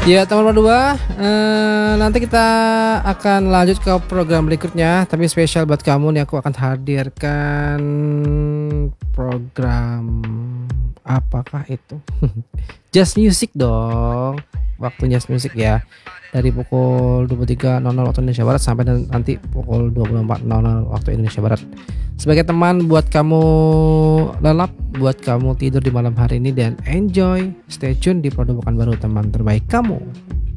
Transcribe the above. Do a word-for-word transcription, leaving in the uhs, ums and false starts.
Ya teman-teman dua, eh, nanti kita akan lanjut ke program berikutnya. Tapi spesial buat kamu nih, aku akan hadirkan program apakah itu? Just Music dong. Waktu Just Music ya. Dari pukul dua puluh tiga nol nol waktu Indonesia Barat sampai nanti pukul dua puluh empat nol nol waktu Indonesia Barat. Sebagai teman buat kamu lelap, buat kamu tidur di malam hari ini dan enjoy. Stay tune di Produk Bukan Baru, teman terbaik kamu.